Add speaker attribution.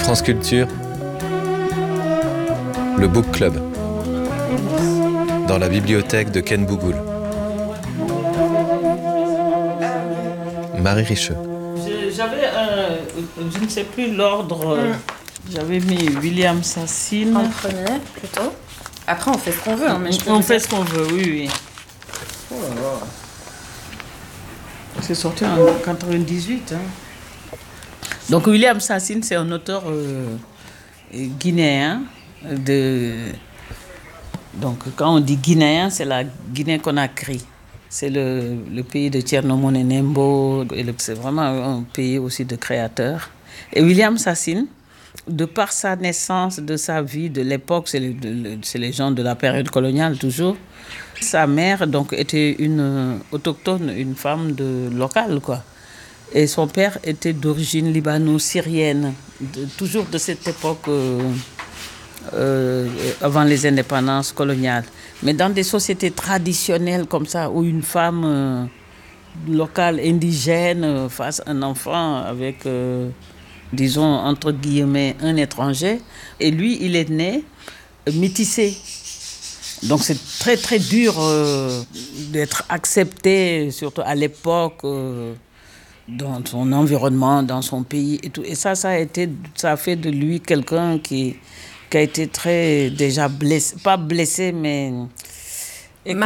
Speaker 1: France Culture, le Book Club, dans la bibliothèque de Ken Bougoul. Marie Richeux.
Speaker 2: J'avais, je ne sais plus l'ordre, j'avais mis William Sassine.
Speaker 3: En premier, plutôt. Après, on fait ce qu'on veut. Hein, mais
Speaker 2: on fait ce qu'on veut, oui. Oh là là. C'est sorti en 98. Hein. Donc William Sassine, c'est un auteur guinéen. Donc quand on dit guinéen, c'est la Guinée-Conakry. C'est le pays de Thierno Moule Nembo. C'est vraiment un pays aussi de créateurs. Et William Sassine, de par sa naissance, de sa vie, de l'époque, c'est les gens de la période coloniale toujours. Sa mère donc était une autochtone, une femme locale, quoi. Et son père était d'origine libano-syrienne, toujours de cette époque avant les indépendances coloniales. Mais dans des sociétés traditionnelles comme ça, où une femme locale, indigène, fasse un enfant avec, disons, entre guillemets, un étranger. Et lui, il est né métissé. Donc c'est très très dur d'être accepté, surtout à l'époque, dans son environnement, dans son pays et tout. Et ça a fait de lui quelqu'un qui a été très déjà blessé, pas blessé, mais